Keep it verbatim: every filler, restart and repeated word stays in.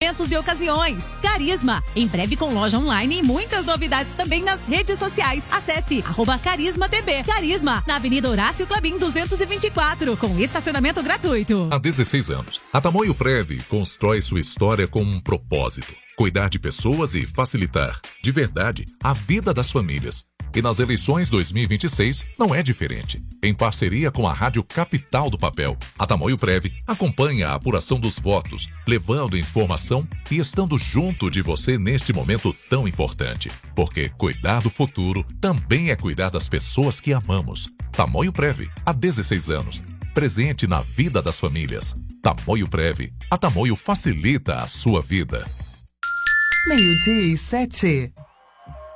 eventos e ocasiões. Carisma, em breve com loja online e muitas novidades também nas redes sociais. Acesse arroba Carisma T V. Carisma, na Avenida Horácio Clabim duzentos e vinte e quatro, com estacionamento gratuito. Há dezesseis anos, a Tamoio Prev constrói sua história com um propósito: cuidar de pessoas e facilitar, de verdade, a vida das famílias. E nas eleições dois mil e vinte e seis não é diferente. Em parceria com a Rádio Capital do Papel, a Tamoio Prev acompanha a apuração dos votos, levando informação e estando junto de você neste momento tão importante. Porque cuidar do futuro também é cuidar das pessoas que amamos. Tamoio Prev, há dezesseis anos, presente na vida das famílias. Tamoio Prev, a Tamoio facilita a sua vida. Meio-dia e sete.